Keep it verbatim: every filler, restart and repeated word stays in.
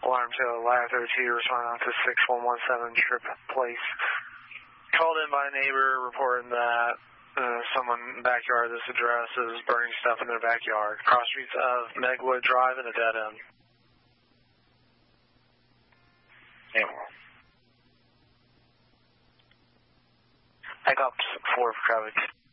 Alarm to Ladder thirty-two, responding to six one one seven Trip Place. Called in by a neighbor reporting that uh, someone in the backyard of this address is burning stuff in their backyard. Cross streets of Megwood Drive and a dead end. Anyway. I got four for traffic.